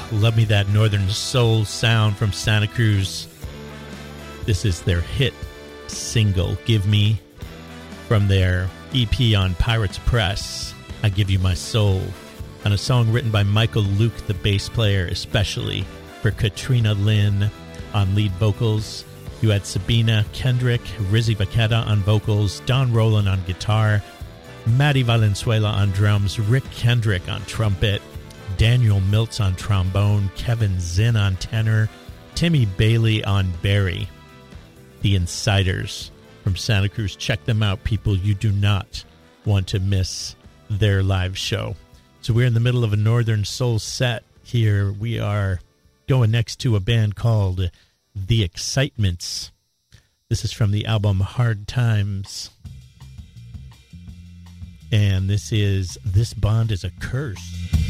love me that Northern Soul sound from Santa Cruz. This is their hit single, Give Me, from their EP on Pirates Press, I Give You My Soul, on a song written by Michael Luke, the bass player, especially for Katrina Lynn on lead vocals. You had Sabina Kendrick, Rizzy Vaqueta on vocals, Don Rowland on guitar, Maddie Valenzuela on drums, Rick Kendrick on trumpet, Daniel Miltz on trombone, Kevin Zinn on tenor, Timmy Bailey on Barry. The Insiders from Santa Cruz. Check them out, people. You do not want to miss their live show. So we're in the middle of a Northern Soul set here. We are going next to a band called The Excitements. This is from the album Hard Times. And this is This Bond is a Curse.